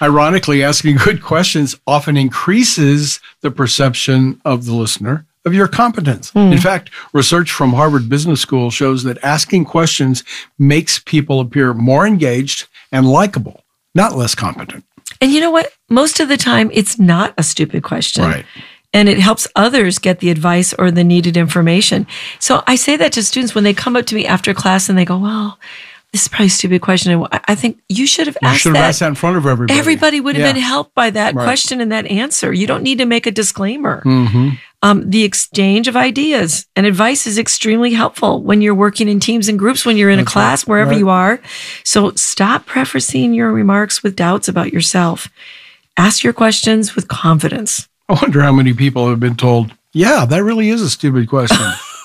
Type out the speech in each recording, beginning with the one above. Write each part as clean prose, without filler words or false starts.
Ironically, asking good questions often increases the perception of the listener of your competence. In fact, research from Harvard Business School shows that asking questions makes people appear more engaged and likable, not less competent. And you know what? Most of the time, it's not a stupid question. Right. And it helps others get the advice or the needed information. So I say that to students when they come up to me after class and they go, well, this is probably a stupid question. And I think you should have asked that. You should have asked that in front of everybody. Everybody would have been helped by that question and that answer. You don't need to make a disclaimer. The exchange of ideas and advice is extremely helpful when you're working in teams and groups, when you're in a class, wherever you are. So stop prefacing your remarks with doubts about yourself. Ask your questions with confidence. I wonder how many people have been told, yeah, that really is a stupid question.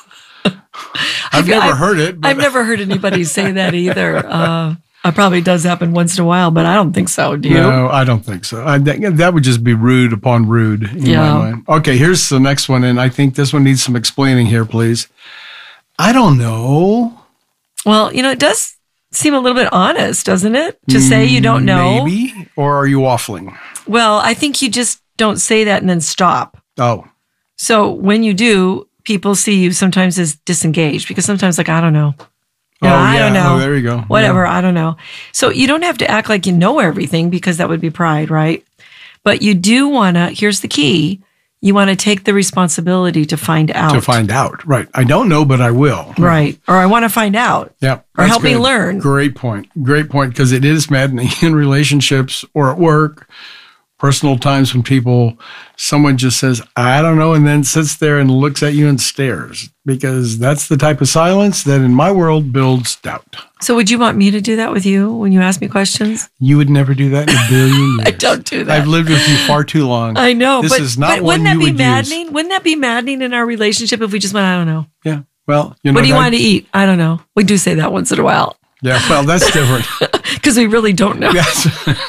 I've never heard it. I've never heard anybody say that either. It probably does happen once in a while, but I don't think so. Do you? No, I don't think so. That would just be rude upon rude in my mind. Okay, here's the next one, and I think this one needs some explaining here, please. I don't know. Well, it does seem a little bit honest, doesn't it? To say you don't know. Maybe, or are you waffling? Well, I think you just don't say that and then stop. Oh. So when you do, people see you sometimes as disengaged because sometimes I don't know. I don't know. Oh, there you go. Whatever. Yeah. I don't know. So you don't have to act like you know everything because that would be pride, right? But you do want to, here's the key. You want to take the responsibility to find out. To find out. Right. I don't know, but I will. Right. Or I want to find out. Yeah. Or help me learn. Great point. Great point. Because it is maddening in relationships or at work. Personal times when someone just says, I don't know, and then sits there and looks at you and stares, because that's the type of silence that in my world builds doubt. So would you want me to do that with you when you ask me questions? You would never do that in a billion years. I don't do that. I've lived with you far too long. I know. This is not one you would use. Wouldn't that be maddening? Wouldn't that be maddening in our relationship if we just went, I don't know? Yeah. Well, what do you want to eat? I don't know. We do say that once in a while. Yeah, well, that's different. Because we really don't know. Yes.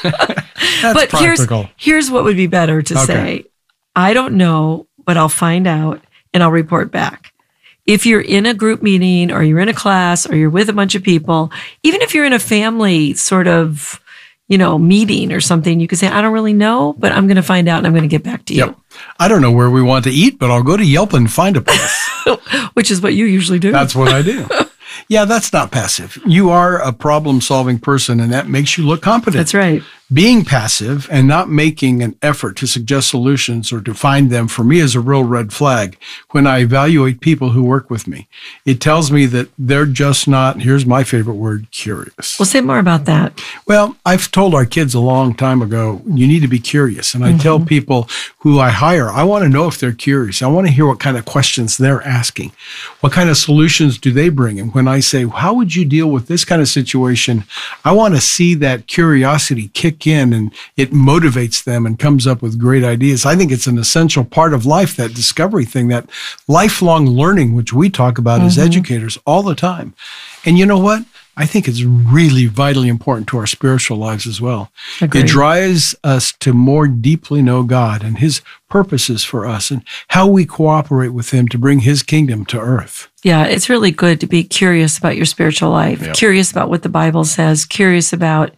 But practical. Here's what would be better to say. I don't know, but I'll find out and I'll report back. If you're in a group meeting or you're in a class or you're with a bunch of people, even if you're in a family sort of, meeting or something, you could say, I don't really know, but I'm going to find out and I'm going to get back to you. Yep. I don't know where we want to eat, but I'll go to Yelp and find a place. Which is what you usually do. That's what I do. Yeah, that's not passive. You are a problem-solving person, and that makes you look competent. That's right. Being passive and not making an effort to suggest solutions or to find them, for me, is a real red flag when I evaluate people who work with me. It tells me that they're just not, here's my favorite word, curious. Well, say more about that. Well, I've told our kids a long time ago, you need to be curious. And I tell people who I hire, I want to know if they're curious. I want to hear what kind of questions they're asking. What kind of solutions do they bring? And when I say, how would you deal with this kind of situation? I want to see that curiosity kick in and it motivates them and comes up with great ideas. I think it's an essential part of life, that discovery thing, that lifelong learning, which we talk about as educators all the time. And you know what? I think it's really vitally important to our spiritual lives as well. Agreed. It drives us to more deeply know God and His purposes for us and how we cooperate with Him to bring His kingdom to earth. Yeah, it's really good to be curious about your spiritual life, curious about what the Bible says, curious about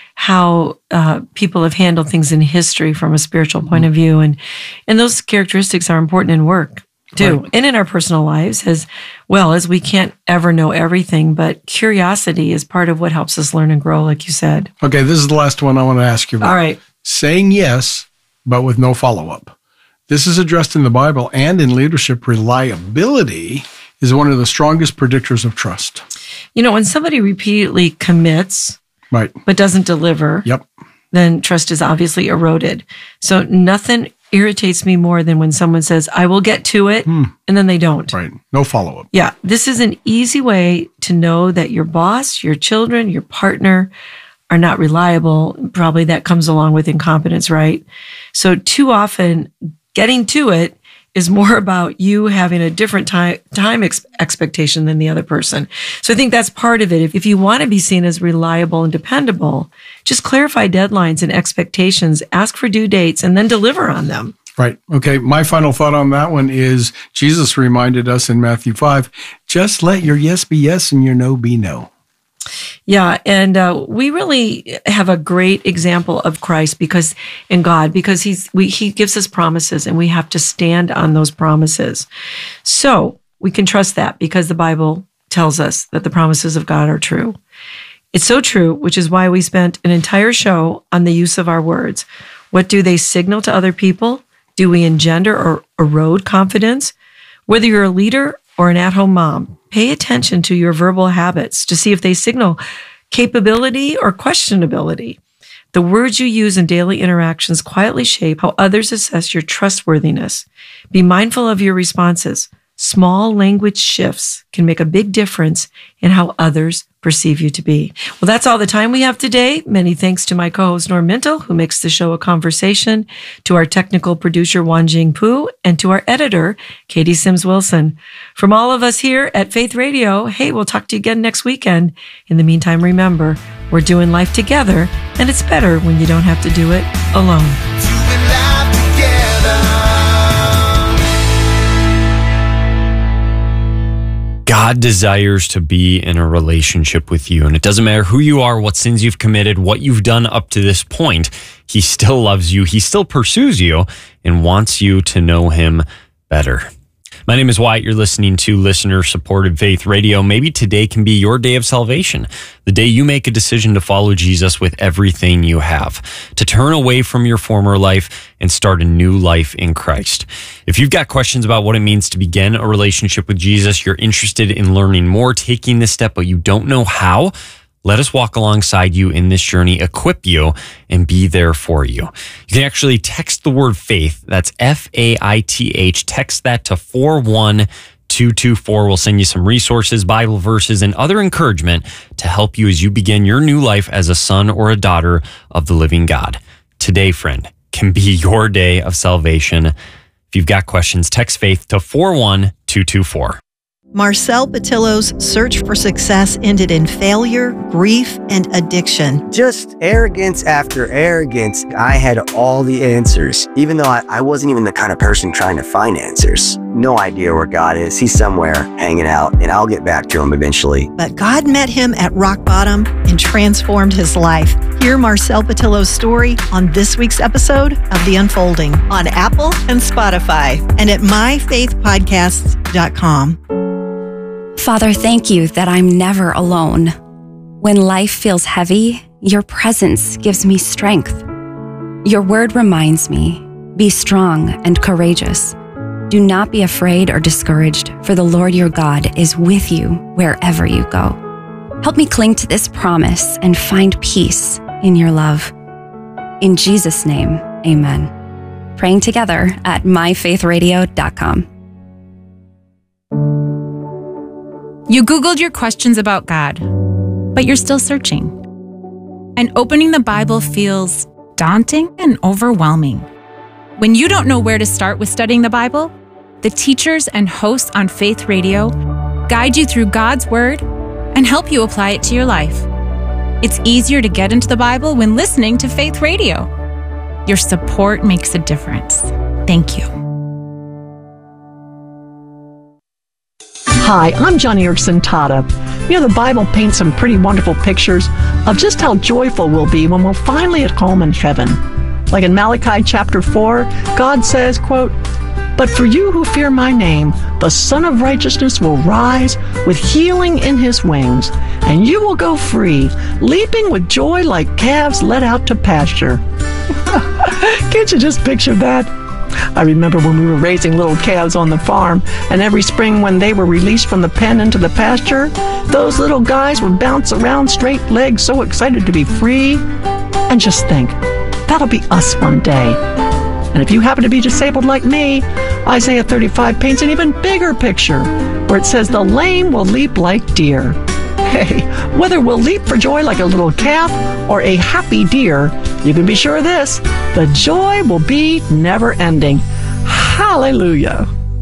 how people have handled things in history from a spiritual point of view. And those characteristics are important in work too, and in our personal lives as well, as we can't ever know everything, but curiosity is part of what helps us learn and grow, like you said. Okay, this is the last one I want to ask you about. All right. Saying yes, but with no follow-up. This is addressed in the Bible, and in leadership, reliability is one of the strongest predictors of trust. When somebody repeatedly commits, but doesn't deliver, then trust is obviously eroded. So nothing irritates me more than when someone says, I will get to it, and then they don't. Right. No follow-up. Yeah. This is an easy way to know that your boss, your children, your partner are not reliable. Probably that comes along with incompetence, right? So too often, getting to it is more about you having a different time expectation than the other person. So I think that's part of it. If you want to be seen as reliable and dependable, just clarify deadlines and expectations, ask for due dates, and then deliver on them. Right. Okay. My final thought on that one is Jesus reminded us in Matthew 5, just let your yes be yes and your no be no. Yeah, and we really have a great example of Christ because he gives us promises, and we have to stand on those promises. So we can trust that because the Bible tells us that the promises of God are true. It's so true, which is why we spent an entire show on the use of our words. What do they signal to other people? Do we engender or erode confidence? Whether you're a leader or an at-home mom, pay attention to your verbal habits to see if they signal capability or questionability. The words you use in daily interactions quietly shape how others assess your trustworthiness. Be mindful of your responses. Small language shifts can make a big difference in how others perceive you to be. Well, that's all the time we have today. Many thanks to my co-host Norm Mintle, who makes the show a conversation, to our technical producer Wanjing Pu, and to our editor Katie Sims Wilson. From all of us here at Faith Radio, hey, we'll talk to you again next weekend. In the meantime, remember, we're doing life together, and it's better when you don't have to do it alone. God desires to be in a relationship with you. And it doesn't matter who you are, what sins you've committed, what you've done up to this point. He still loves you. He still pursues you and wants you to know him better. My name is Wyatt. You're listening to listener-supported Faith Radio. Maybe today can be your day of salvation, the day you make a decision to follow Jesus with everything you have, to turn away from your former life and start a new life in Christ. If you've got questions about what it means to begin a relationship with Jesus, you're interested in learning more, taking this step, but you don't know how, let us walk alongside you in this journey, equip you, and be there for you. You can actually text the word faith. That's FAITH. Text that to 41224. We'll send you some resources, Bible verses, and other encouragement to help you as you begin your new life as a son or a daughter of the living God. Today, friend, can be your day of salvation. If you've got questions, text faith to 41224. Marcel Patillo's search for success ended in failure, grief, and addiction. Just arrogance after arrogance. I had all the answers, even though I wasn't even the kind of person trying to find answers. No idea where God is. He's somewhere hanging out, and I'll get back to him eventually. But God met him at rock bottom and transformed his life. Hear Marcel Patillo's story on this week's episode of The Unfolding on Apple and Spotify and at myfaithpodcasts.com. Father, thank you that I'm never alone. When life feels heavy, your presence gives me strength. Your word reminds me, be strong and courageous. Do not be afraid or discouraged, for the Lord your God is with you wherever you go. Help me cling to this promise and find peace in your love. In Jesus' name, amen. Praying together at myfaithradio.com. You Googled your questions about God, but you're still searching. And opening the Bible feels daunting and overwhelming. When you don't know where to start with studying the Bible, the teachers and hosts on Faith Radio guide you through God's Word and help you apply it to your life. It's easier to get into the Bible when listening to Faith Radio. Your support makes a difference. Thank you. Hi, I'm Johnny Erickson Tata. You know, the Bible paints some pretty wonderful pictures of just how joyful we'll be when we're finally at home in heaven. Like in Malachi chapter 4, God says, quote, "But for you who fear my name, the Son of Righteousness will rise with healing in his wings, and you will go free, leaping with joy like calves led out to pasture." Can't you just picture that? I remember when we were raising little calves on the farm, and every spring when they were released from the pen into the pasture, those little guys would bounce around straight-legged, so excited to be free. And just think, that'll be us one day. And if you happen to be disabled like me, Isaiah 35 paints an even bigger picture, where it says the lame will leap like deer. Hey, whether we'll leap for joy like a little calf or a happy deer, you can be sure of this, the joy will be never ending. Hallelujah.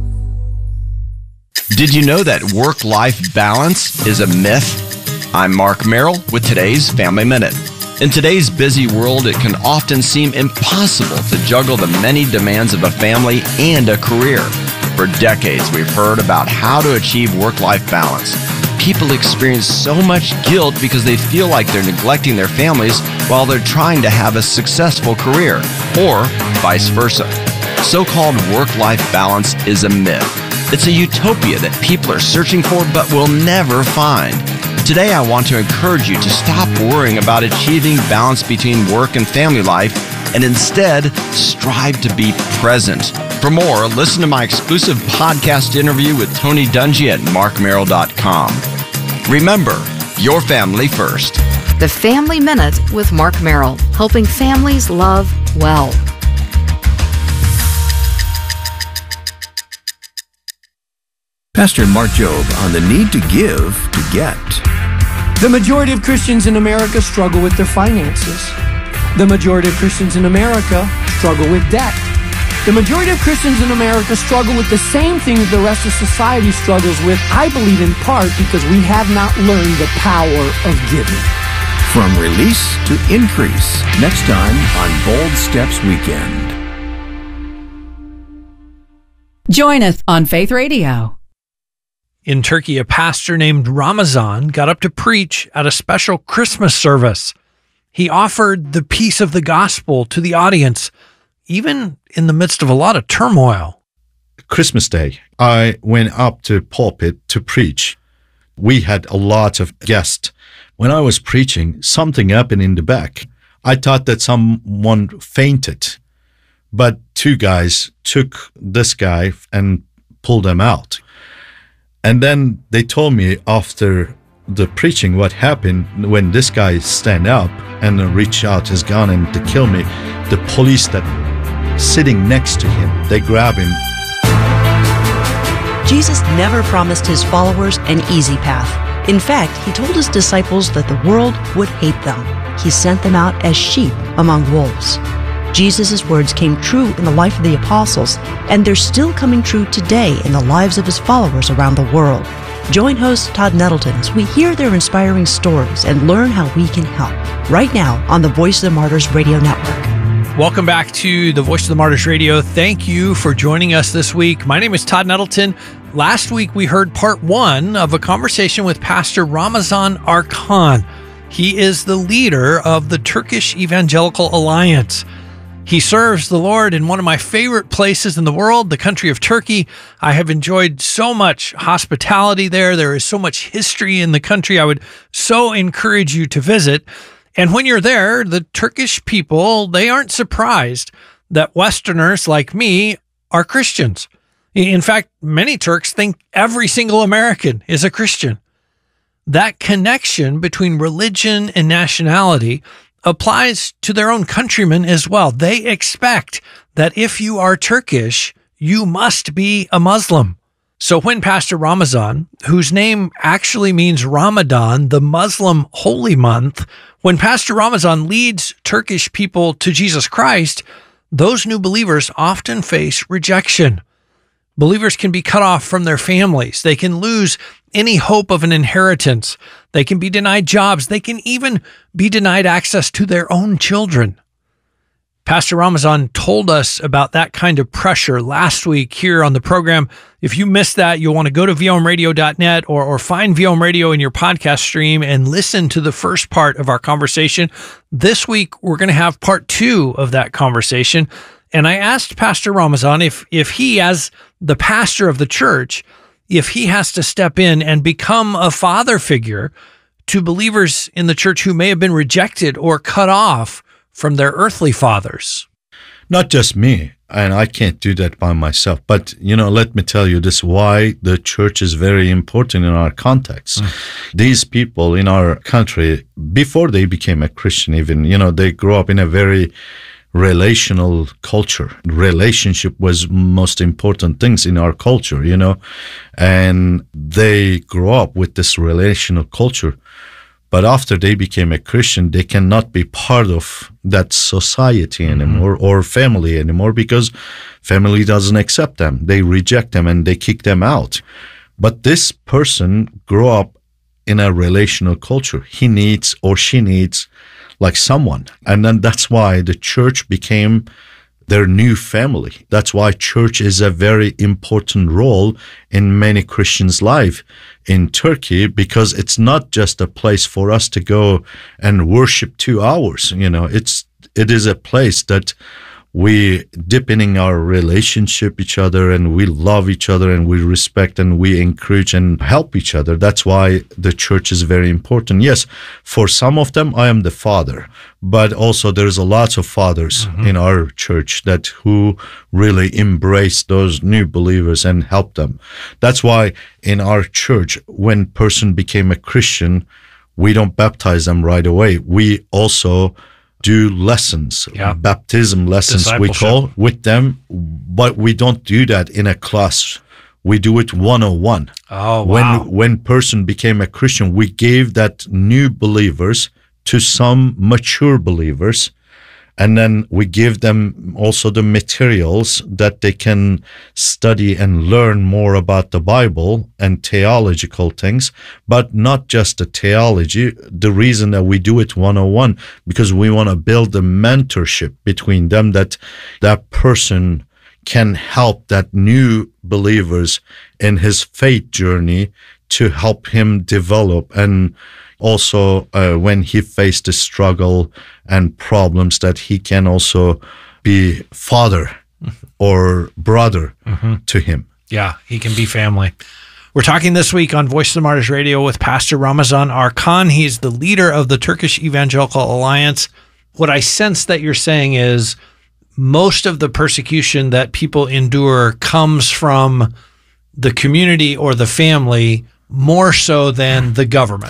Did you know that work-life balance is a myth? I'm Mark Merrill with today's Family Minute. In today's busy world, it can often seem impossible to juggle the many demands of a family and a career. For decades, we've heard about how to achieve work-life balance. people experience so much guilt because they feel like they're neglecting their families while they're trying to have a successful career, or vice versa. So-called work-life balance is a myth. It's a utopia that people are searching for but will never find. Today, I want to encourage you to stop worrying about achieving balance between work and family life and instead strive to be present. For more, listen to my exclusive podcast interview with Tony Dungy at markmerrill.com. Remember, your family first. The Family Minute with Mark Merrill, helping families love well. Pastor Mark Jobe on the need to give to get. The majority of Christians in America struggle with their finances. The majority of Christians in America struggle with debt. The majority of Christians in America struggle with the same things the rest of society struggles with, I believe in part because we have not learned the power of giving. From release to increase, next time on Bold Steps Weekend. Join us on Faith Radio. In Turkey, a pastor named Ramazan got up to preach at a special Christmas service. He offered the peace of the gospel to the audience, even in the midst of a lot of turmoil. Christmas Day, I went up to pulpit to preach. We had a lot of guests. When I was preaching, something happened in the back. I thought that someone fainted, but two guys took this guy and pulled him out. And then they told me after the preaching what happened when this guy stand up and reach out his gun and to kill me. The police that sitting next to him, they grab him. Jesus never promised his followers an easy path. In fact, he told his disciples that the world would hate them. He sent them out as sheep among wolves. Jesus' words came true in the life of the apostles, and they're still coming true today in the lives of his followers around the world. Join host Todd Nettleton as we hear their inspiring stories and learn how we can help. Right now on the Voice of the Martyrs Radio Network. Welcome back to the Voice of the Martyrs Radio. Thank you for joining us this week. My name is Todd Nettleton. Last week we heard part one of a conversation with Pastor Ramazan Arkan. He is the leader of the Turkish Evangelical Alliance. He serves the Lord in one of my favorite places in the world, the country of Turkey. I have enjoyed so much hospitality there. There is so much history in the country. I would so encourage you to visit. And when you're there, the Turkish people, they aren't surprised that Westerners like me are Christians. In fact, many Turks think every single American is a Christian. That connection between religion and nationality applies to their own countrymen as well. They expect that if you are Turkish, you must be a Muslim. So when Pastor Ramazan, whose name actually means Ramadan, the Muslim holy month, when Pastor Ramazan leads Turkish people to Jesus Christ, those new believers often face rejection. Believers can be cut off from their families. They can lose any hope of an inheritance. They can be denied jobs. They can even be denied access to their own children. Pastor Ramazan told us about that kind of pressure last week here on the program. If you missed that, you'll want to go to vomradio.net or find VOM Radio in your podcast stream and listen to the first part of our conversation. This week, we're going to have part two of that conversation. And I asked Pastor Ramazan if he, as the pastor of the church, if he has to step in and become a father figure to believers in the church who may have been rejected or cut off from their earthly fathers. Not just me, and I can't do that by myself. But, let me tell you this, why the church is very important in our context. These people in our country, before they became a Christian even, they grew up in a very relational culture. Relationship was most important things in our culture, and they grew up with this relational culture. But after they became a Christian, they cannot be part of that society anymore or family anymore because family doesn't accept them. They reject them and they kick them out. But this person grew up in a relational culture. He needs or she needs like someone. And then that's why the church became their new family. That's why church is a very important role in many Christians' life in Turkey, because it's not just a place for us to go and worship 2 hours. It is a place that we deepening our relationship each other, and we love each other, and we respect and we encourage and help each other. That's why the church is very important. Yes, for some of them, I am the father, but also there's a lot of fathers in our church who really embrace those new believers and help them. That's why in our church, when person became a Christian, we don't baptize them right away. We also do lessons, baptism lessons we call with them, but we don't do that in a class. We do it 101. Oh, wow. When person became a Christian, we gave that new believers to some mature believers, and then we give them also the materials that they can study and learn more about the Bible and theological things, but not just the theology. The reason that we do it 101, because we want to build a mentorship between them, that person can help that new believers in his faith journey to help him develop, and also when he faced a struggle and problems, that he can also be father or brother to him. Yeah, he can be family. We're talking this week on Voice of the Martyrs Radio with Pastor Ramazan Arkan. He's the leader of the Turkish Evangelical Alliance. What I sense that you're saying is most of the persecution that people endure comes from the community or the family more so than the government.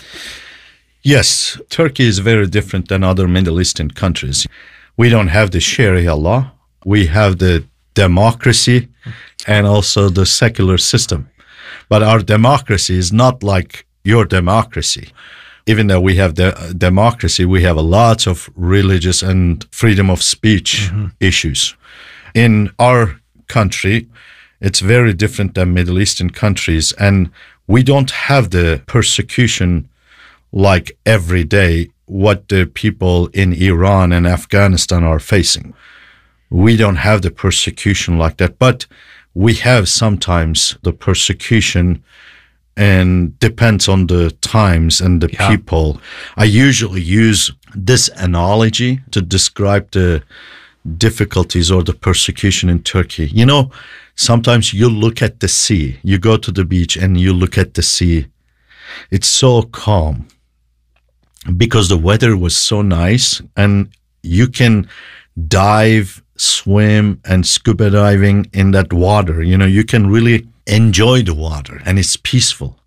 Yes, Turkey is very different than other Middle Eastern countries. We don't have the Sharia law. We have the democracy and also the secular system. But our democracy is not like your democracy. Even though we have the democracy, we have a lot of religious and freedom of speech issues. In our country, it's very different than Middle Eastern countries, and we don't have the persecution like every day what the people in Iran and Afghanistan are facing. We don't have the persecution like that, but we have sometimes the persecution, and depends on the times and the people. I usually use this analogy to describe the difficulties or the persecution in Turkey. Sometimes you look at the sea, you go to the beach and you look at the sea. It's so calm because the weather was so nice, and you can dive, swim, and scuba diving in that water. You can really enjoy the water, and it's peaceful.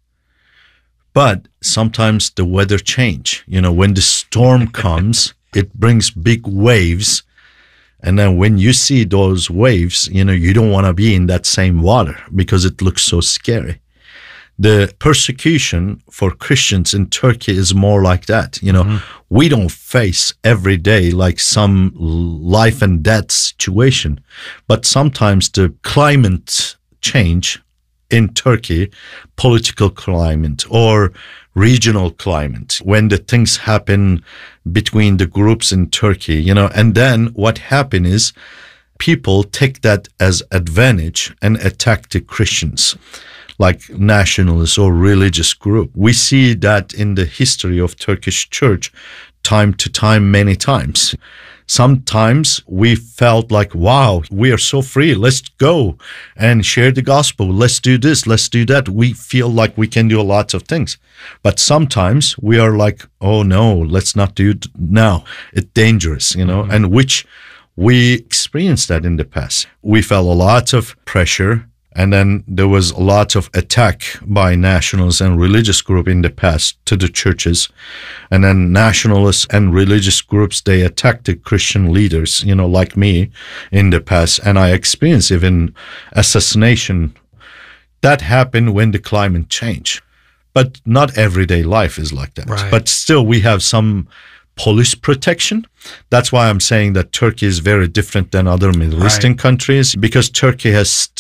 But sometimes the weather change. When the storm comes, it brings big waves. And then when you see those waves, you don't want to be in that same water because it looks so scary. The persecution for Christians in Turkey is more like that. We don't face every day like some life and death situation, but sometimes the climate change in Turkey, political climate or regional climate, when the things happen between the groups in Turkey, and then what happened is people take that as advantage and attack the Christians, like nationalist or religious group. We see that in the history of Turkish church time to time, many times. Sometimes we felt like, wow, we are so free. Let's go and share the gospel. Let's do this. Let's do that. We feel like we can do lots of things. But sometimes we are like, oh no, let's not do it now. It's dangerous, and which we experienced that in the past. We felt a lot of pressure. And then there was a lot of attack by nationalists and religious groups in the past to the churches. And then nationalists and religious groups, they attacked the Christian leaders, like me in the past. And I experienced even assassination. That happened when the climate changed. But not everyday life is like that. Right. But still, we have some police protection. That's why I'm saying that Turkey is very different than other Middle Eastern countries, because Turkey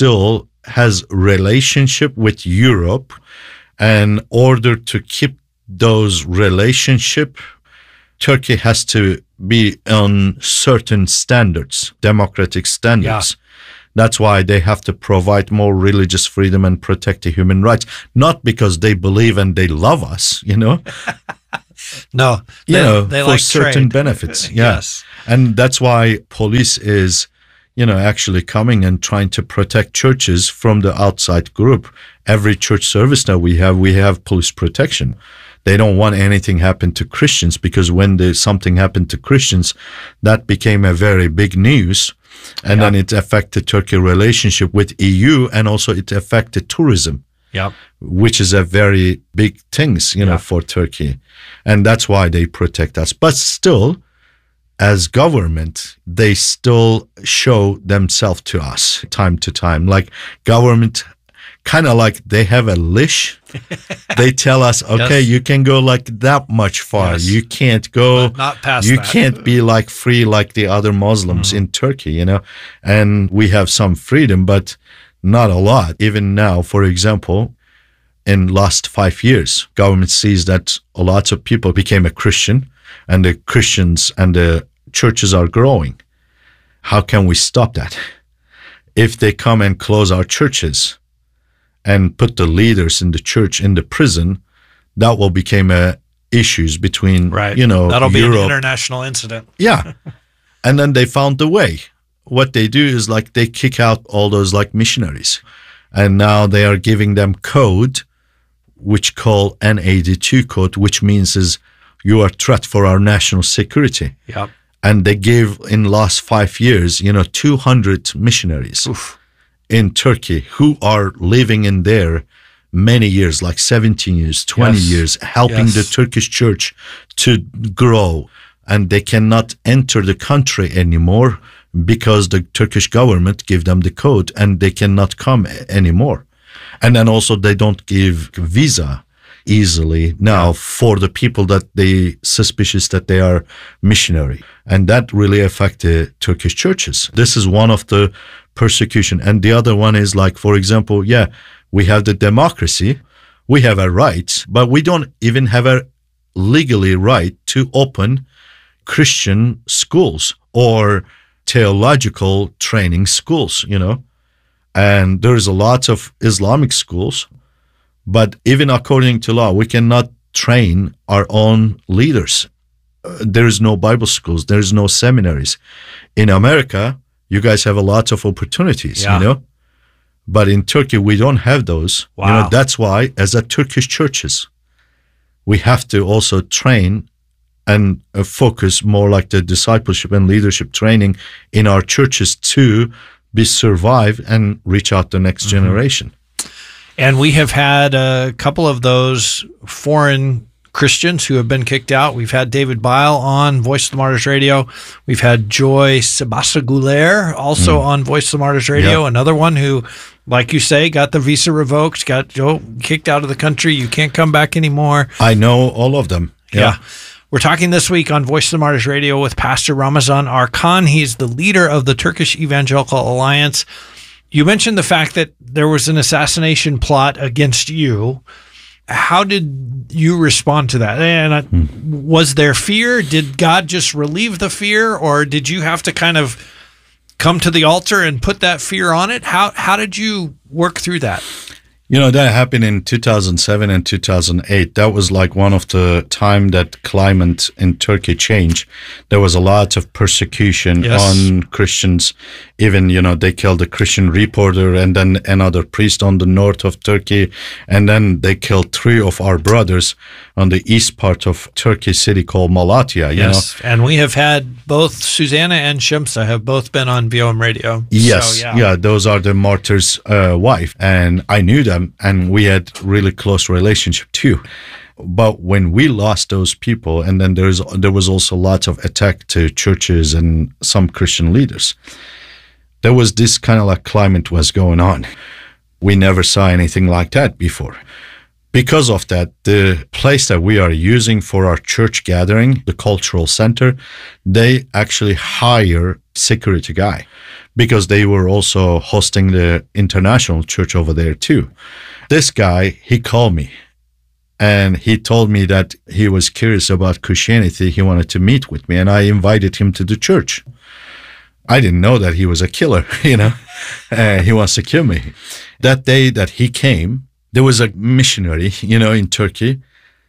has relationship with Europe, and in order to keep those relationship, Turkey has to be on certain standards, democratic standards. That's why they have to provide more religious freedom and protect the human rights. Not because they believe and they love us, No, they for like certain trade. benefits. Yes. And that's why police is, actually coming and trying to protect churches from the outside group. Every church service that we have police protection. They don't want anything happen to Christians, because when something happened to Christians, that became a very big news. And then it affected Turkey relationship with EU, and also it affected tourism. Which is a very big things, for Turkey. And that's why they protect us. But still, as government, they still show themselves to us time to time. Like government, kind of like they have a leash. They tell us, okay, you can go like that much far. You can't go, not past you that. can't be like free like the other Muslims in Turkey, And we have some freedom, but not a lot. Even now, for example, in last 5 years, government sees that a lot of people became a Christian, and the Christians and the churches are growing. How can we stop that? If they come and close our churches and put the leaders in the church in the prison, that will become issues between, That'll be Europe. an international incident. Yeah. And then they found the way. What they do is like they kick out all those like missionaries. And now they are giving them code, which call N82 code, which means is you are threat for our national security. And they gave in last 5 years, 200 missionaries in Turkey who are living in there many years, like 17 years, 20 years, helping the Turkish church to grow. And they cannot enter the country anymore because the Turkish government give them the code, and they cannot come anymore. And then also they don't give visa easily now for the people that they suspicious that they are missionary. And that really affect the Turkish churches. This is one of the persecution. And the other one is like, for example, we have the democracy, we have a right, but we don't even have a legally right to open Christian schools or theological training schools, And there's a lot of Islamic schools, but even according to law, we cannot train our own leaders. There is no Bible schools. There is no seminaries. In America, you guys have a lot of opportunities, But in Turkey, we don't have those. Wow. That's why, as a Turkish churches, we have to also train and focus more like the discipleship and leadership training in our churches to be survive and reach out the next generation. And we have had a couple of those foreign Christians who have been kicked out. We've had David Bile on Voice of the Martyrs Radio. We've had Joy Sebastien-Gouler also on Voice of the Martyrs Radio. Another one who, like you say, got the visa revoked, got kicked out of the country. You can't come back anymore. I know all of them. Yeah. We're talking this week on Voice of the Martyrs Radio with Pastor Ramazan Arkan. He's the leader of the Turkish Evangelical Alliance. You mentioned the fact that there was an assassination plot against you. How did you respond to that? And was there fear? Did God just relieve the fear, or did you have to kind of come to the altar and put that fear on it? How did you work through that? That happened in 2007 and 2008. That was like one of the time that climate in Turkey changed. There was a lot of persecution on Christians. Even, they killed a Christian reporter and then another priest on the north of Turkey. And then they killed 3 of our brothers on the east part of Turkey city called Malatya, you know. And we have had both Susanna and Shemsa have both been on VOM Radio. Yes. So, those are the martyr's wife. And I knew them, and we had really close relationship too. But when we lost those people, and then there was also lots of attack to churches and some Christian leaders, there was this kind of like climate was going on. We never saw anything like that before. Because of that, the place that we are using for our church gathering, the cultural center, they actually hire security guy because they were also hosting the international church over there too. This guy, he called me And he told me that he was curious about Christianity. He wanted to meet with me, and I invited him to the church. I didn't know that he was a killer, you know. He wants to kill me. That day that he came, there was a missionary, you know, in Turkey.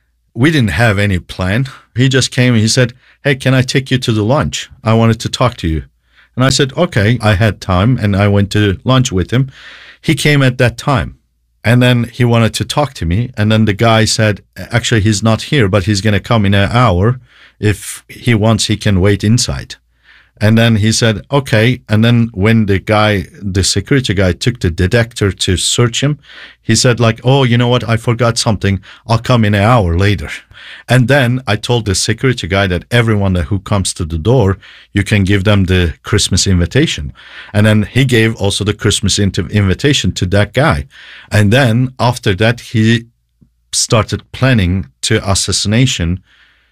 We didn't have any plan. He just came and he said, hey, can I take you to the lunch? I wanted to talk to you. And I said, okay. I had time, and I went to lunch with him. He came at that time. And then he wanted to talk to me. And then the guy said, actually, he's not here, but he's going to come in an hour. If he wants, he can wait inside. And then he said, okay. And then when the security guy took the detector to search him, he said like, oh, you know what? I forgot something. I'll come in an hour later. And then I told the security guy that everyone who comes to the door, you can give them the Christmas invitation. And then he gave also the Christmas invitation to that guy. And then after that, he started planning to assassination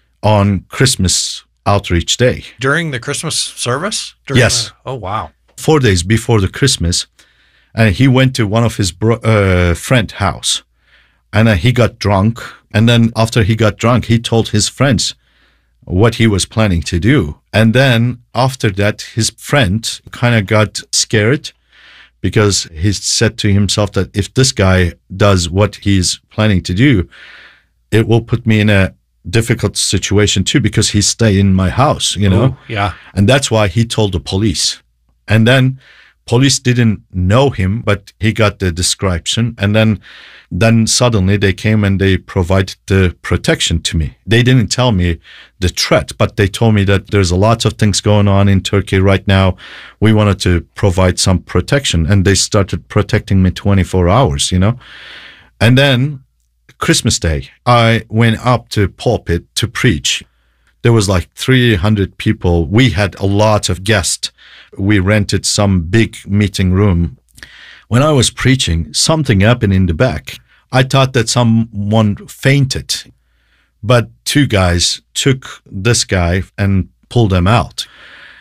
on Christmas Outreach Day. During the Christmas service? Yes. Oh, wow. 4 days before the Christmas. And he went to one of his friend's house. And he got drunk. And then after he got drunk, he told his friends what he was planning to do. And then after that, his friend kind of got scared because he said to himself that if this guy does what he's planning to do, it will put me in a difficult situation too, because he stayed in my house, you know? Ooh, yeah. And that's why he told the police. And then police didn't know him, but he got the description. And then suddenly they came and they provided the protection to me. They didn't tell me the threat, but they told me that there's a lot of things going on in Turkey right now. We wanted to provide some protection, and they started protecting me 24 hours, you know? And then Christmas Day, I went up to pulpit to preach. There was like 300 people. We had a lot of guests. We rented some big meeting room. When I was preaching, something happened in the back. I thought that someone fainted, but two guys took this guy and pulled him out.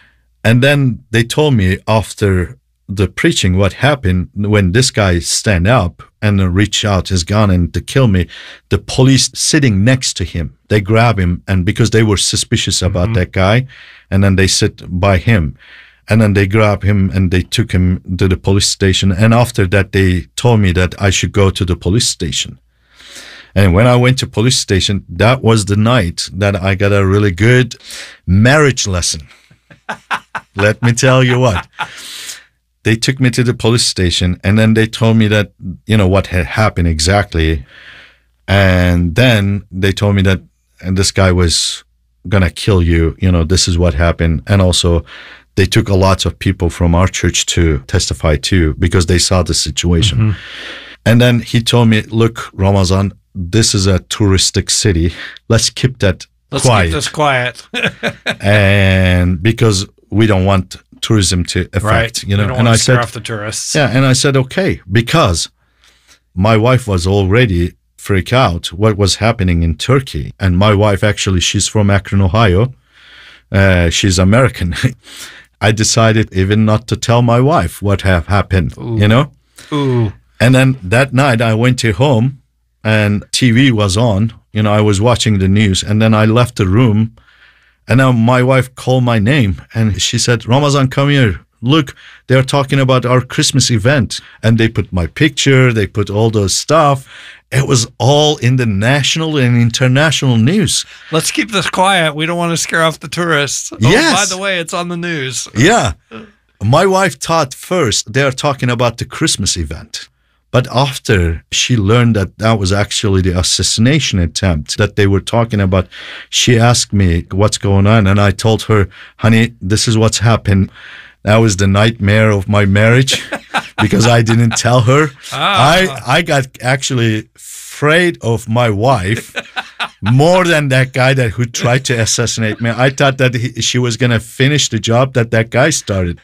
And then they told me after the preaching what happened when this guy stand up and reach out his gun and to kill me. The police sitting next to him, they grab him, and because they were suspicious about that guy, and then they sit by him. And then they grabbed him and they took him to the police station. And after that, they told me that I should go to the police station. And when I went to police station, that was the night that I got a really good marriage lesson. Let me tell you what. They took me to the police station, and then they told me that, you know, what had happened exactly. And then they told me that this guy was going to kill you. You know, this is what happened. And also, they took a lot of people from our church to testify too, because they saw the situation. And then he told me, look, Ramazan, this is a touristic city. Let's keep that quiet. Let's keep this quiet. And because we don't want tourism to affect, right. You know. We don't and want I to scare said, off the tourists. yeah, and I said, okay, because my wife was already freaked out what was happening in Turkey. And my wife, actually, she's from Akron, Ohio. She's American. I decided even not to tell my wife what have happened, you know? Ooh. And then that night I went to home and TV was on. You know, I was watching the news, and then I left the room, and now my wife called my name and she said, Ramazan, come here. Look, they're talking about our Christmas event. And they put my picture, they put all those stuff. It was all in the national and international news. Let's keep this quiet. We don't want to scare off the tourists. Oh, yes. By the way, it's on the news. Yeah. My wife thought first they're talking about the Christmas event. But after she learned that that was actually the assassination attempt that they were talking about, she asked me what's going on. And I told her, honey, this is what's happened. That was the nightmare of my marriage because I didn't tell her. I got actually afraid of my wife more than that guy who tried to assassinate me. I thought that she was going to finish the job that guy started.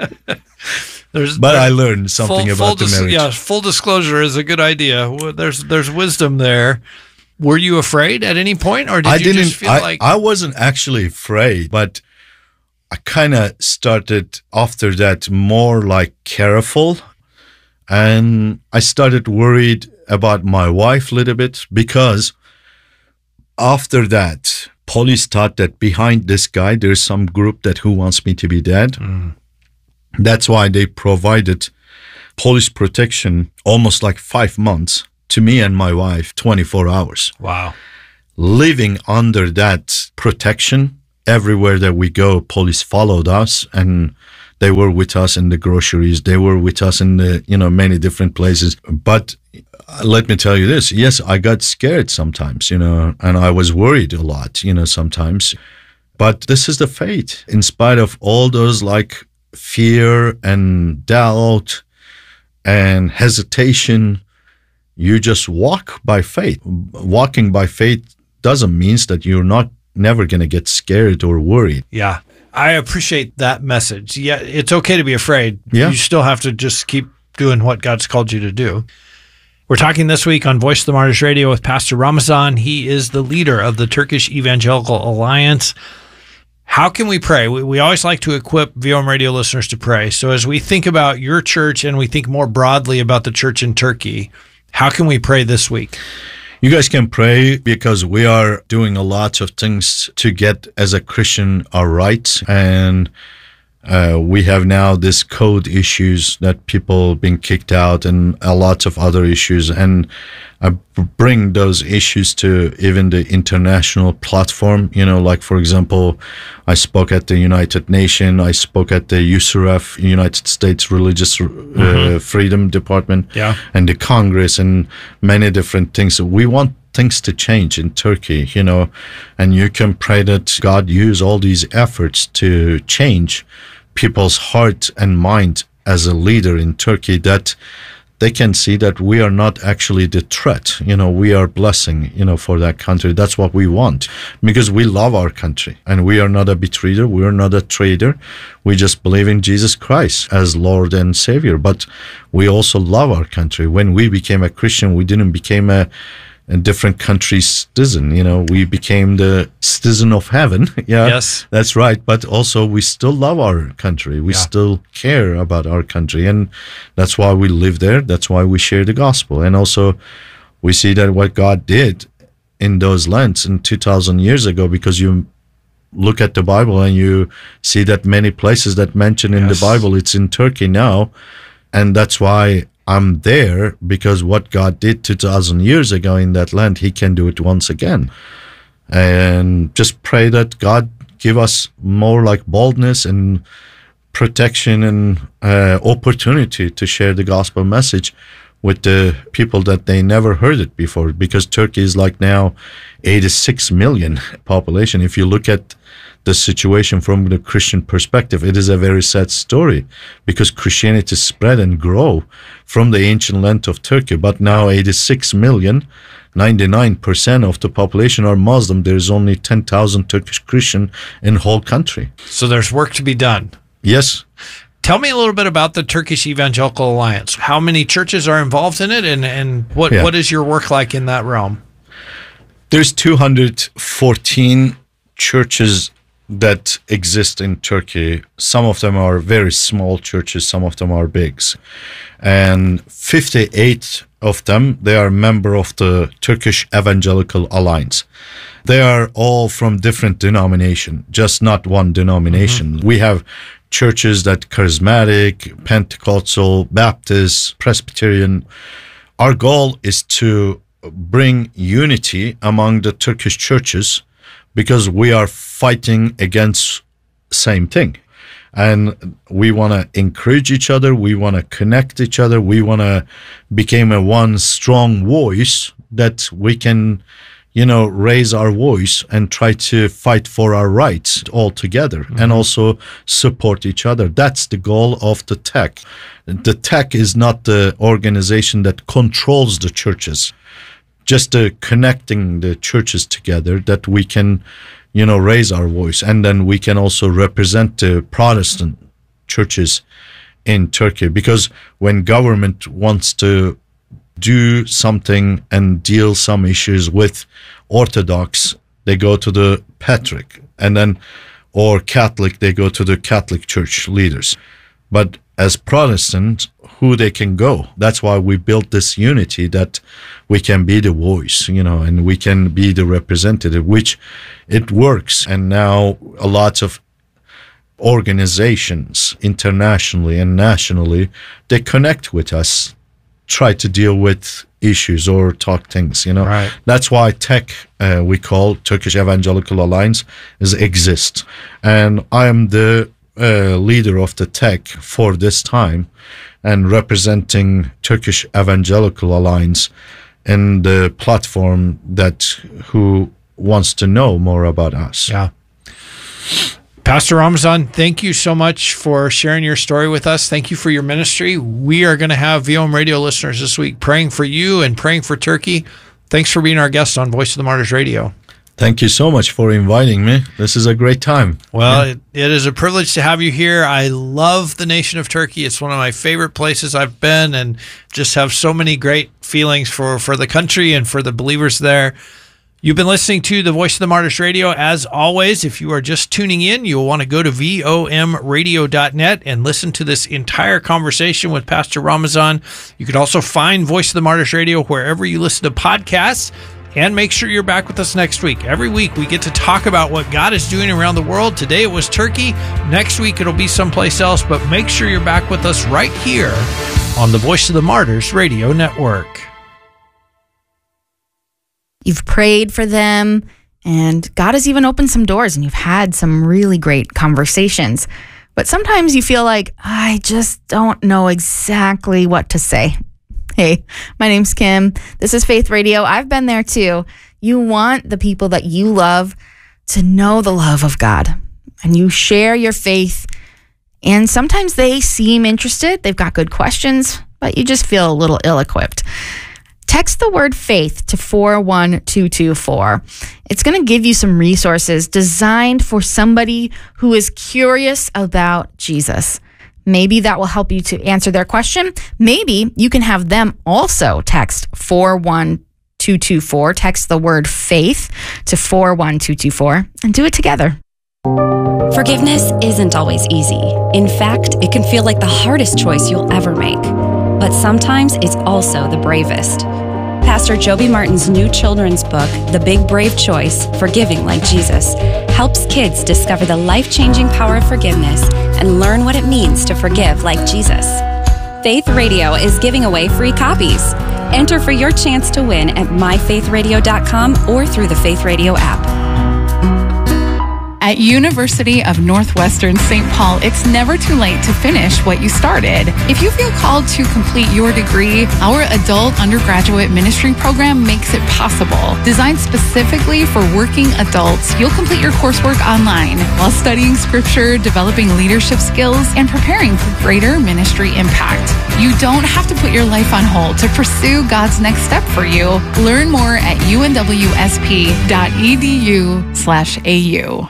But I learned something about the marriage. Yeah, full disclosure is a good idea. There's wisdom there. Were you afraid at any point, or did you just feel like... I wasn't actually afraid, but I kind of started after that more like careful, and I started worried about my wife a little bit because after that, police thought that behind this guy, there's some group that who wants me to be dead. That's why they provided police protection almost like 5 months to me and my wife, 24 hours. Wow. Living under that protection, everywhere that we go, police followed us, and they were with us in the groceries. They were with us in the, many different places. But let me tell you this. Yes, I got scared sometimes, and I was worried a lot, sometimes. But this is the faith. In spite of all those like fear and doubt and hesitation, you just walk by faith. Walking by faith doesn't mean that you're never going to get scared or worried. Yeah. I appreciate that message. Yeah, it's okay to be afraid. Yeah. You still have to just keep doing what God's called you to do. We're talking this week on Voice of the Martyrs Radio with Pastor Ramazan. He is the leader of the Turkish Evangelical Alliance. How can we pray? We always like to equip VOM radio listeners to pray. So as we think about your church and we think more broadly about the church in Turkey, how can we pray this week? You guys can pray because we are doing a lot of things to get, as a Christian, our rights. And we have now this code issues that people being kicked out and a lot of other issues. And I bring those issues to even the international platform. Like, for example, I spoke at the United Nations. I spoke at the USRF, United States Religious Freedom Department, and the Congress, and many different things. We want things to change in Turkey, and you can pray that God use all these efforts to change people's heart and mind as a leader in Turkey, that they can see that we are not actually the threat. We are blessing, for that country. That's what we want, because we love our country, and we are not a betrayer. We are not a traitor. We just believe in Jesus Christ as Lord and Savior. But we also love our country. When we became a Christian, we didn't become a different country's citizen. We became the citizen of heaven. Yes, that's right. But also we still love our country. We still care about our country. And that's why we live there. That's why we share the gospel. And also we see that what God did in those lands in 2,000 years ago, because you look at the Bible and you see that many places that mention in the Bible, it's in Turkey now. And that's why I'm there, because what God did 2,000 years ago in that land, he can do it once again. And just pray that God give us more like boldness and protection and opportunity to share the gospel message with the people that they never heard it before, because Turkey is like now 86 million population. If you look at the situation from the Christian perspective, it is a very sad story, because Christianity spread and grow from the ancient land of Turkey. But now 86 million, 99% of the population are Muslim. There's only 10,000 Turkish Christian in the whole country. So there's work to be done. Yes. Tell me a little bit about the Turkish Evangelical Alliance. How many churches are involved in it, and what is your work like in that realm? There's 214 churches that exist in Turkey. Some of them are very small churches, some of them are big. And 58 of them, they are member of the Turkish Evangelical Alliance. They are all from different denomination, just not one denomination. We have churches that charismatic, Pentecostal, Baptist, Presbyterian. Our goal is to bring unity among the Turkish churches, because we are fighting against same thing. And we want to encourage each other. We want to connect each other. We want to become a one strong voice that we can, raise our voice and try to fight for our rights all together, and also support each other. That's the goal of the TEC. The TEC is not the organization that controls the churches, just connecting the churches together, that we can, raise our voice. And then we can also represent the Protestant churches in Turkey, because when government wants to do something and deal some issues with Orthodox, they go to the Patriarch, and then, or Catholic, they go to the Catholic church leaders. But as Protestants who they can go. That's why we built this unity, that we can be the voice, and we can be the representative, which it works. And now a lot of organizations internationally and nationally, they connect with us, try to deal with issues or talk things, Right. That's why TEC, we call Turkish Evangelical Alliance, exists. And I am the leader of the TEC for this time and representing Turkish Evangelical Alliance in the platform that who wants to know more about us. Yeah. Pastor Ramazan, thank you so much for sharing your story with us. Thank you for your ministry. We are going to have VOM radio listeners this week praying for you and praying for Turkey. Thanks for being our guest on Voice of the Martyrs Radio. Thank you so much for inviting me. This is a great time. Well, it is a privilege to have you here. I love the nation of Turkey. It's one of my favorite places I've been, and just have so many great feelings for the country and for the believers there. You've been listening to the Voice of the Martyrs Radio. As always, if you are just tuning in, you'll want to go to vomradio.net and listen to this entire conversation with Pastor Ramazan. You can also find Voice of the Martyrs Radio wherever you listen to podcasts. And make sure you're back with us next week. Every week we get to talk about what God is doing around the world. Today it was Turkey. Next week it'll be someplace else. But make sure you're back with us right here on the Voice of the Martyrs Radio Network. You've prayed for them, and God has even opened some doors, and you've had some really great conversations. But sometimes you feel like, I just don't know exactly what to say. Hey, my name's Kim. This is Faith Radio. I've been there too. You want the people that you love to know the love of God, and you share your faith. And sometimes they seem interested. They've got good questions, but you just feel a little ill-equipped. Text the word faith to 41224. It's going to give you some resources designed for somebody who is curious about Jesus. Maybe that will help you to answer their question. Maybe you can have them also text 41224. Text the word faith to 41224 and do it together. Forgiveness isn't always easy. In fact, it can feel like the hardest choice you'll ever make. But sometimes it's also the bravest. Pastor Joby Martin's new children's book, The Big Brave Choice, Forgiving Like Jesus, helps kids discover the life-changing power of forgiveness and learn what it means to forgive like Jesus. Faith Radio is giving away free copies. Enter for your chance to win at myfaithradio.com or through the Faith Radio app. At University of Northwestern St. Paul, it's never too late to finish what you started. If you feel called to complete your degree, our adult undergraduate ministry program makes it possible. Designed specifically for working adults, you'll complete your coursework online while studying scripture, developing leadership skills, and preparing for greater ministry impact. You don't have to put your life on hold to pursue God's next step for you. Learn more at unwsp.edu/au.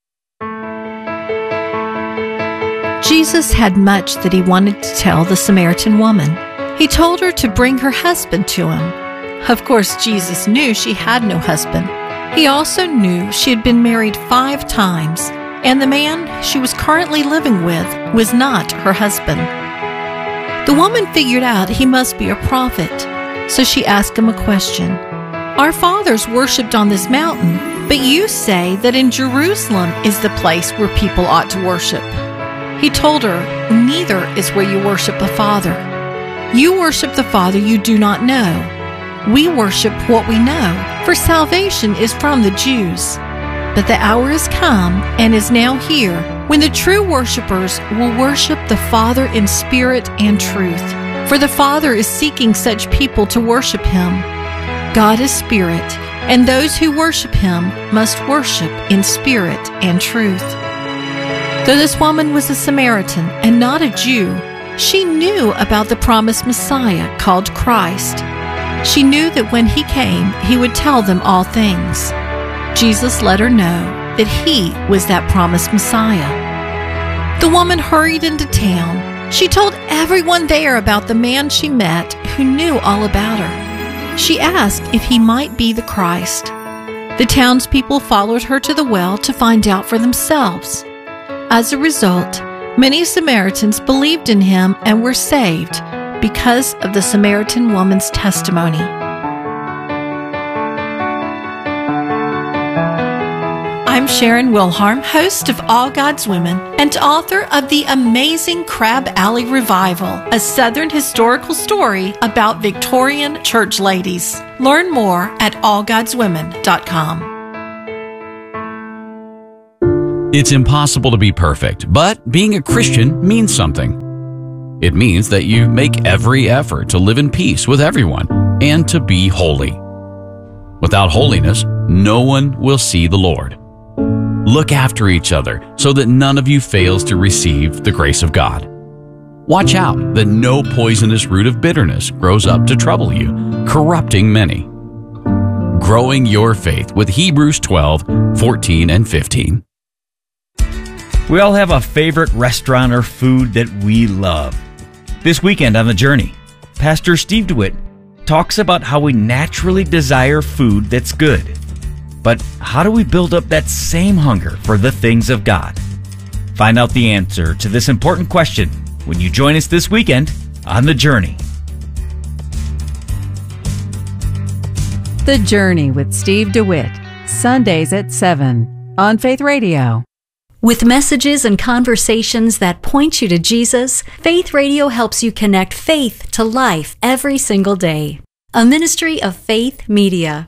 Jesus had much that he wanted to tell the Samaritan woman. He told her to bring her husband to him. Of course, Jesus knew she had no husband. He also knew she had been married 5 times, and the man she was currently living with was not her husband. The woman figured out he must be a prophet, so she asked him a question. Our fathers worshipped on this mountain, but you say that in Jerusalem is the place where people ought to worship. He told her, neither is where you worship the Father. You worship the Father you do not know. We worship what we know, for salvation is from the Jews. But the hour is come, and is now here, when the true worshipers will worship the Father in spirit and truth. For the Father is seeking such people to worship him. God is spirit, and those who worship him must worship in spirit and truth. Though this woman was a Samaritan and not a Jew, she knew about the promised Messiah called Christ. She knew that when he came, he would tell them all things. Jesus let her know that he was that promised Messiah. The woman hurried into town. She told everyone there about the man she met who knew all about her. She asked if he might be the Christ. The townspeople followed her to the well to find out for themselves. As a result, Many Samaritans believed in him and were saved because of the Samaritan woman's testimony. I'm Sharon Wilharm, host of All God's Women and author of The Amazing Crab Alley Revival, a Southern historical story about Victorian church ladies. Learn more at allgodswomen.com. It's impossible to be perfect, but being a Christian means something. It means that you make every effort to live in peace with everyone and to be holy. Without holiness, no one will see the Lord. Look after each other so that none of you fails to receive the grace of God. Watch out that no poisonous root of bitterness grows up to trouble you, corrupting many. Growing your faith with Hebrews 12:14 and 15. We all have a favorite restaurant or food that we love. This weekend on The Journey, Pastor Steve DeWitt talks about how we naturally desire food that's good. But how do we build up that same hunger for the things of God? Find out the answer to this important question when you join us this weekend on The Journey. The Journey with Steve DeWitt, Sundays at 7 on Faith Radio. With messages and conversations that point you to Jesus, Faith Radio helps you connect faith to life every single day. A ministry of Faith Media.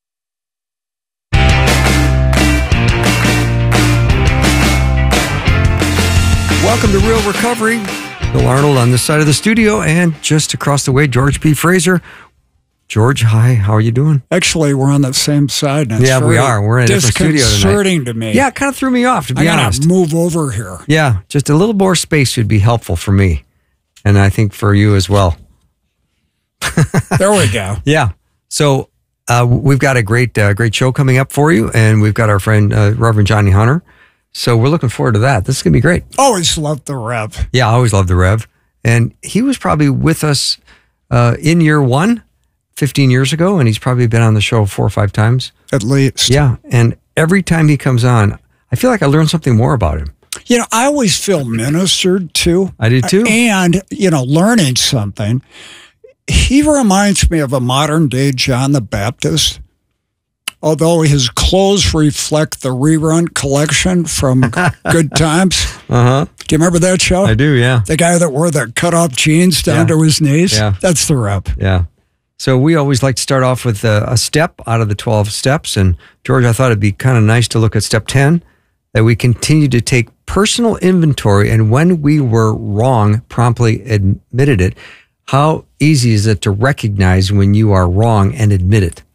Welcome to Real Recovery. Bill Arnold on this side of the studio, and just across the way, George P. Fraser. George, hi, how are you doing? Actually, we're on the same side. And yeah, we are. We're in a different studio tonight. Disconcerting to me. Yeah, it kind of threw me off, to be honest. I gotta move over here. Yeah, just a little more space would be helpful for me, and I think for you as well. There we go. Yeah. So we've got a great show coming up for you, and we've got our friend Reverend Johnny Hunter. So we're looking forward to that. This is going to be great. Always loved the Rev. Yeah, I always loved the Rev. And he was probably with us in year one, 15 years ago, and he's probably been on the show 4 or 5 times. At least. Yeah, and every time he comes on, I feel like I learn something more about him. You know, I always feel ministered to. I do too. And, learning something. He reminds me of a modern day John the Baptist. Although his clothes reflect the rerun collection from Good Times. Uh-huh. Do you remember that show? I do, yeah. The guy that wore the cut-off jeans down to his knees? Yeah. That's the Rev. Yeah. So we always like to start off with a step out of the 12 steps. And George, I thought it'd be kind of nice to look at step 10, that we continue to take personal inventory, and when we were wrong, promptly admitted it. How easy is it to recognize when you are wrong and admit it?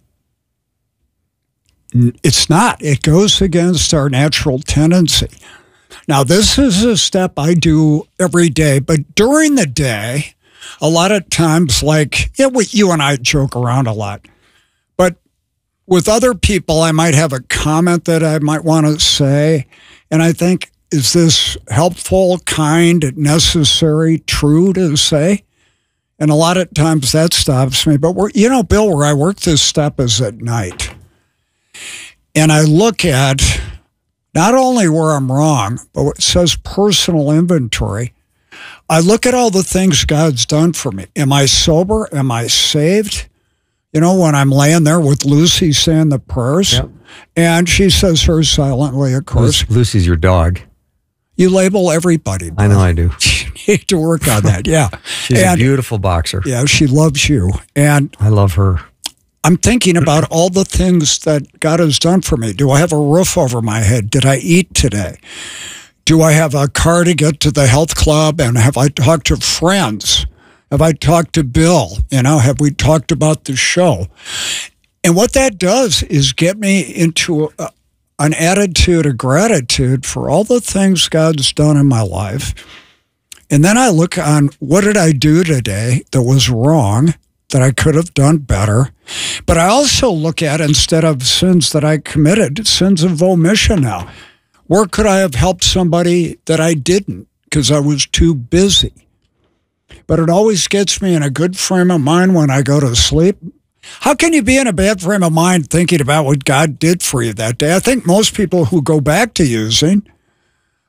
It's not. It goes against our natural tendency. Now, this is a step I do every day, but during the day, a lot of times, you and I joke around a lot, but with other people, I might have a comment that I might want to say, and I think, is this helpful, kind, necessary, true to say? And a lot of times that stops me. But Bill, where I work this step is at night. And I look at not only where I'm wrong, but what says personal inventory. I look at all the things God's done for me. Am I sober? Am I saved? When I'm laying there with Lucy saying the prayers, yep. And she says hers silently, of course. Lucy's your dog. You label everybody. I know I do. You need to work on that, yeah. She's a beautiful boxer. Yeah, she loves you. And I love her. I'm thinking about all the things that God has done for me. Do I have a roof over my head? Did I eat today? Do I have a car to get to the health club? And have I talked to friends? Have I talked to Bill? Have we talked about the show? And what that does is get me into an attitude of gratitude for all the things God's done in my life. And then I look on, what did I do today that was wrong, that I could have done better? But I also look at, instead of sins that I committed, sins of omission now. Where could I have helped somebody that I didn't because I was too busy? But it always gets me in a good frame of mind when I go to sleep. How can you be in a bad frame of mind thinking about what God did for you that day? I think most people who go back to using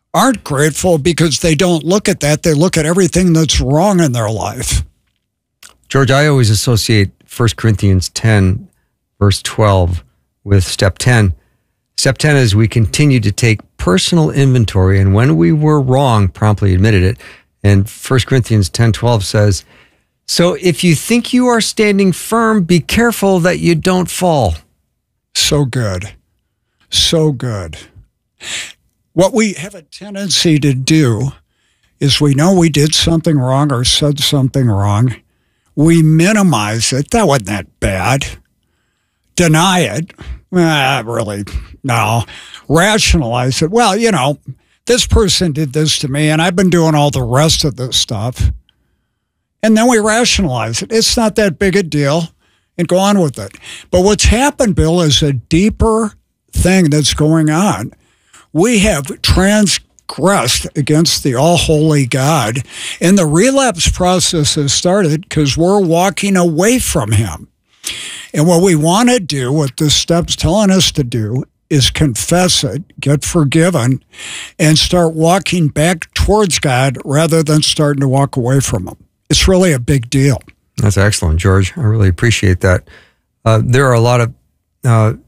aren't grateful because they don't look at that. They look at everything that's wrong in their life. George, I always associate 1 Corinthians 10, verse 12 with step 10. Step 10 is we continue to take personal inventory, and when we were wrong, promptly admitted it. And 1 Corinthians 10:12 says, so if you think you are standing firm, be careful that you don't fall. So good. So good. What we have a tendency to do is we know we did something wrong or said something wrong. We minimize it. That wasn't that bad. Deny it. Really, no. Rationalize it. Well, you know, this person did this to me, and I've been doing all the rest of this stuff. And then we rationalize it. It's not that big a deal, and go on with it. But what's happened, Bill, is a deeper thing that's going on. We have transgressed against the all-holy God, and the relapse process has started because we're walking away from him. And what we want to do, what this step's telling us to do, is confess it, get forgiven, and start walking back towards God rather than starting to walk away from him. It's really a big deal. That's excellent, George. I really appreciate that. There are a lot of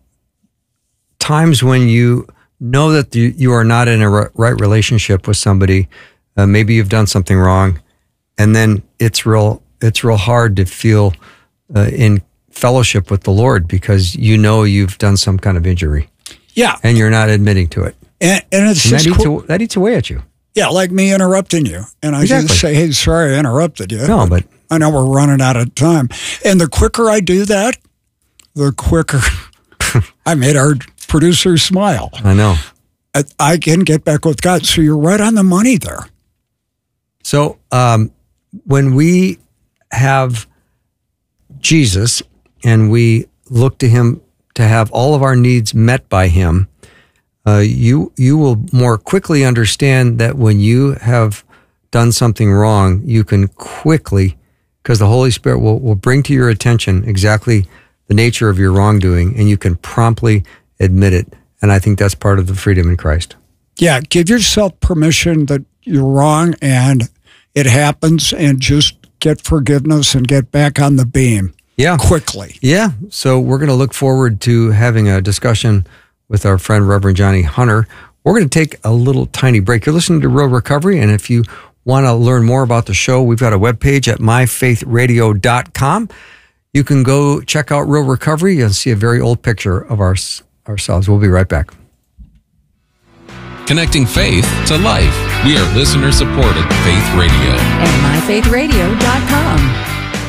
times when you know that you are not in a right relationship with somebody. Maybe you've done something wrong, and then it's real hard to feel in fellowship with the Lord because you know you've done some kind of injury. Yeah. And you're not admitting to it. And it's and just that eats away at you. Yeah, like me interrupting you. And I just say, hey, sorry I interrupted you. No, but I know we're running out of time. And the quicker I do that, the quicker I made our producer smile. I know. I can get back with God. So you're right on the money there. So when we have Jesus and we look to him to have all of our needs met by him, you will more quickly understand that when you have done something wrong, you can quickly, because the Holy Spirit will bring to your attention exactly the nature of your wrongdoing, and you can promptly admit it. And I think that's part of the freedom in Christ. Yeah, give yourself permission that you're wrong and it happens, and just get forgiveness and get back on the beam. Yeah. Quickly. Yeah. So we're going to look forward to having a discussion with our friend Reverend Johnny Hunter. We're going to take a little tiny break. You're listening to Real Recovery, and if you want to learn more about the show, we've got a webpage at myfaithradio.com. You can go check out Real Recovery and see a very old picture of ourselves. We'll be right back. Connecting faith to life. We are listener-supported Faith Radio. And myfaithradio.com.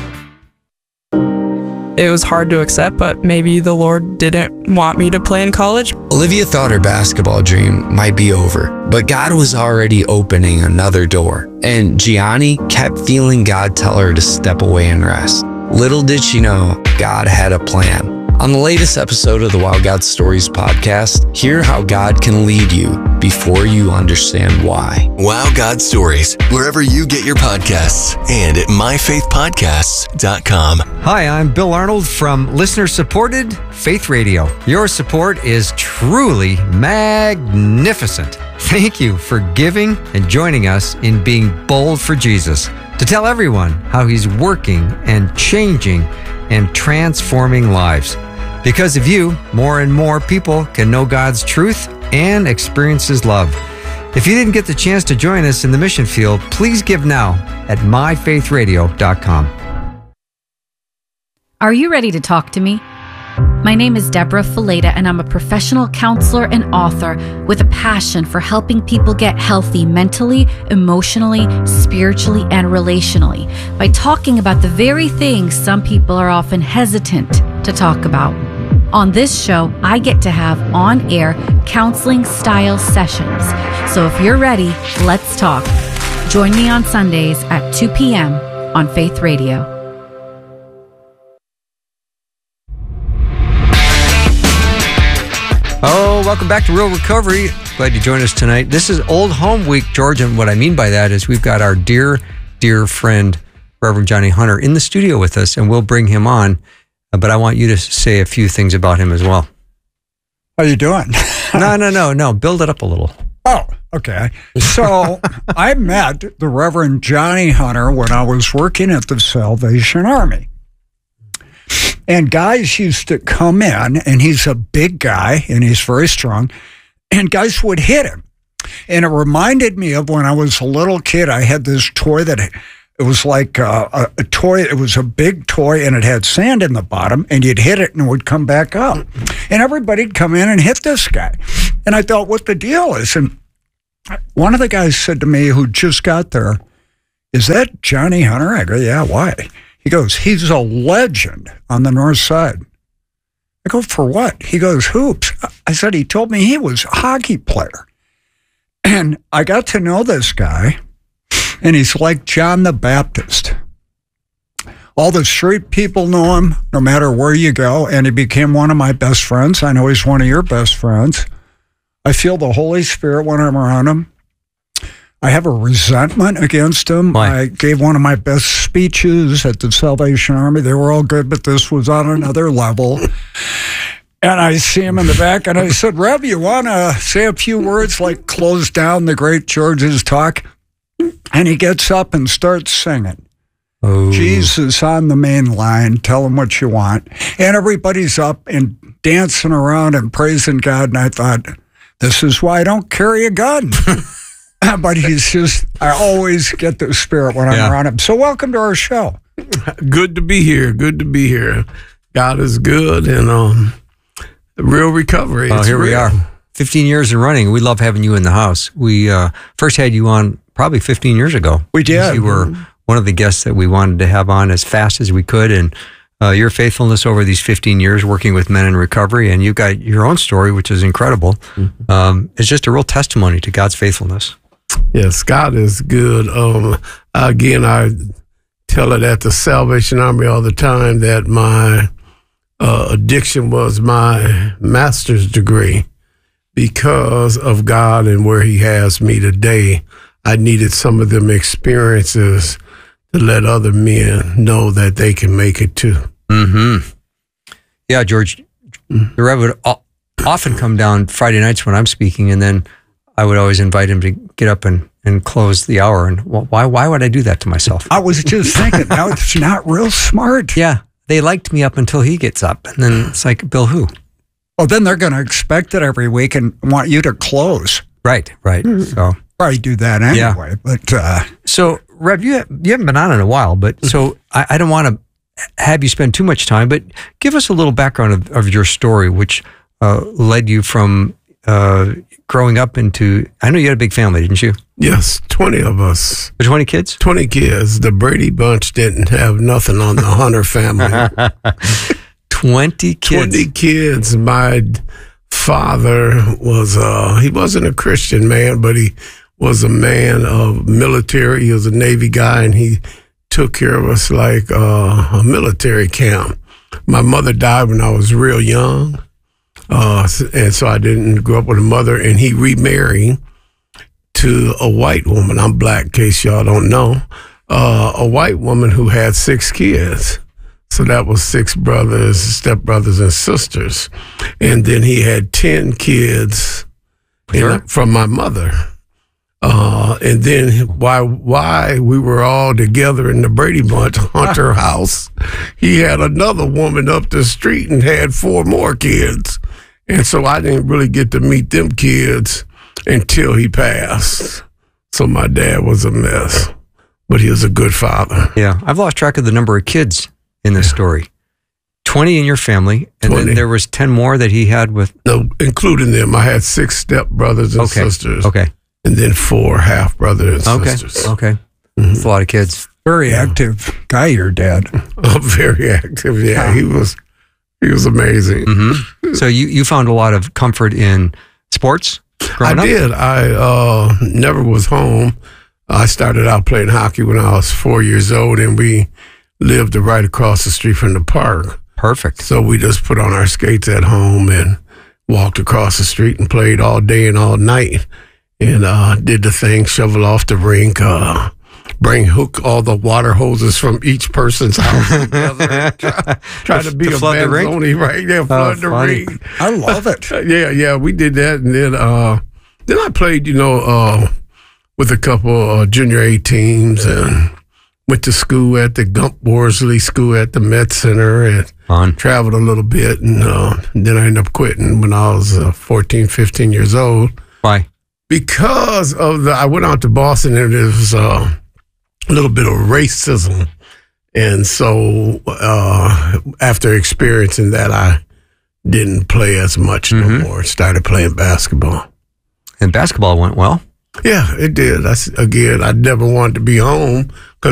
It was hard to accept, but maybe the Lord didn't want me to play in college. Olivia thought her basketball dream might be over, but God was already opening another door. And Gianni kept feeling God tell her to step away and rest. Little did she know, God had a plan. On the latest episode of the Wow God Stories podcast, hear how God can lead you before you understand why. Wow God Stories, wherever you get your podcasts, and at myfaithpodcasts.com. Hi, I'm Bill Arnold from listener-supported Faith Radio. Your support is truly magnificent. Thank you for giving and joining us in being bold for Jesus, to tell everyone how he's working and changing and transforming lives. Because of you, more and more people can know God's truth and experience his love. If you didn't get the chance to join us in the mission field, please give now at myfaithradio.com. Are you ready to talk to me? My name is Deborah Fileta, and I'm a professional counselor and author with a passion for helping people get healthy mentally, emotionally, spiritually, and relationally by talking about the very things some people are often hesitant to talk about. On this show, I get to have on-air counseling-style sessions. So if you're ready, let's talk. Join me on Sundays at 2 p.m. on Faith Radio. Oh, welcome back to Real Recovery. Glad you joined us tonight. This is Old Home Week, George, and what I mean by that is we've got our dear, dear friend, Reverend Johnny Hunter, in the studio with us, and we'll bring him on. But I want you to say a few things about him as well. How you doing? No. Build it up a little. Oh, Okay. So I met the Reverend Johnny Hunter when I was working at the Salvation Army. And guys used to come in, and he's a big guy, and he's very strong, and guys would hit him. And it reminded me of when I was a little kid, I had this toy that it was like a toy. It was a big toy, and it had sand in the bottom, and you'd hit it, and it would come back up. And everybody'd come in and hit this guy. And I thought, what the deal is? And one of the guys said to me, who just got there, "Is that Johnny Hunter?" I go, "Yeah, why?" He goes, "He's a legend on the north side." I go, "For what?" He goes, "Hoops." I said, "He told me he was a hockey player." And I got to know this guy, and he's like John the Baptist. All the street people know him, no matter where you go, and he became one of my best friends. I know he's one of your best friends. I feel the Holy Spirit when I'm around him. I have a resentment against him. I gave one of my best speeches at the Salvation Army. They were all good, but this was on another level. And I see him in the back, and I said, "Rev, you want to say a few words, like close down the great George's talk?" And he gets up and starts singing. Oh. Jesus on the main line, tell him what you want. And everybody's up and dancing around and praising God. And I thought, this is why I don't carry a gun. But he's just, I always get the spirit when I'm around him. So welcome to our show. Good to be here. Good to be here. God is good, and real recovery. Oh, here we are. 15 years in running. We love having you in the house. We first had you on probably 15 years ago. We did. You were one of the guests that we wanted to have on as fast as we could, and your faithfulness over these 15 years working with men in recovery, and you've got your own story, which is incredible. It's just a real testimony to God's faithfulness. Yes, God is good. Again, I tell it at the Salvation Army all the time that my addiction was my master's degree. Because of God and where he has me today, I needed some of them experiences to let other men know that they can make it too. Mm-hmm. Yeah, George, the Rev would often come down Friday nights when I'm speaking, and then I would always invite him to get up and close the hour. And why would I do that to myself? I was just thinking, now it's not real smart. Yeah, they liked me up until he gets up, and then it's like, Bill who? Well, then they're going to expect it every week and want you to close. Right. So probably do that anyway. Yeah. But so, Rev, you haven't been on in a while, but so I don't want to have you spend too much time, but give us a little background of your story, which led you from growing up into, I know you had a big family, didn't you? Yes, 20 of us. 20 kids? 20 kids. The Brady Bunch didn't have nothing on the Hunter family. 20 kids. 20 kids. My father was, he wasn't a Christian man, but he was a man of military. He was a Navy guy, and he took care of us like a military camp. My mother died when I was real young, and so I didn't grow up with a mother, and he remarried to a white woman. I'm black, in case y'all don't know. A white woman who had 6 kids. So that was 6 brothers, stepbrothers, and sisters. And then he had 10 kids from my mother. And then why we were all together in the Brady Bunch Hunter house, he had another woman up the street and had 4 more kids. And so I didn't really get to meet them kids until he passed. So my dad was a mess, but he was a good father. Yeah, I've lost track of the number of kids in this story. 20 in your family, and 20. Then there was 10 more that he had with... No, including them. I had 6 stepbrothers and sisters. Okay. And then 4 half-brothers and sisters. Okay. That's a lot of kids. Very active guy, your dad. Oh, very active, yeah. He was amazing. Mm-hmm. So you found a lot of comfort in sports growing up? I did. I never was home. I started out playing hockey when I was 4 years old, and we lived right across the street from the park. Perfect. So we just put on our skates at home and walked across the street and played all day and all night, and did the thing, shovel off the rink, hook all the water hoses from each person's house together. Try to be a Manzoni, right? Yeah, flood the rink. I love it. Yeah, we did that, and Then I played, with a couple junior A teams and went to school at the Gump Worsley School at the Met Center and traveled a little bit. And then I ended up quitting when I was 14, 15 years old. Why? Because I went out to Boston and there was a little bit of racism. And so after experiencing that, I didn't play as much no more. Started playing basketball. And basketball went well? Yeah, it did. I never wanted to be home because